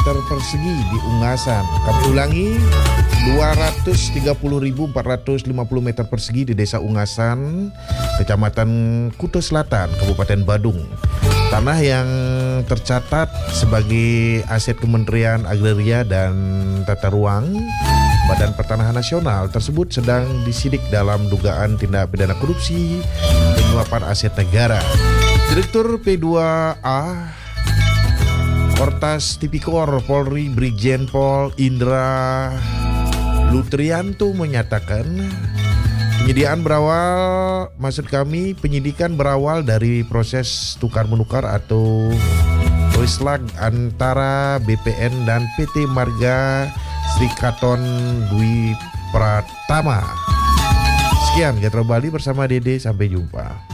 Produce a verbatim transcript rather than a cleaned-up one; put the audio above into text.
meter persegi di Ungasan. Kami ulangi, dua ratus tiga puluh ribu empat ratus lima puluh meter persegi di Desa Ungasan, Kecamatan Kuta Selatan, Kabupaten Badung. Tanah yang tercatat sebagai aset Kementerian Agraria dan Tata Ruang Badan Pertanahan Nasional tersebut sedang disidik dalam dugaan tindak pidana korupsi penyuapan aset negara. Direktur P dua A Kortas Tipikor Polri Brigjen Pol Indra Lutrianto menyatakan penyediaan berawal, maksud kami penyidikan berawal dari proses tukar menukar atau Toislag antara B P N dan P T Marga Srikaton Dwi Pratama. Sekian, Getro Bali bersama Dede, sampai jumpa.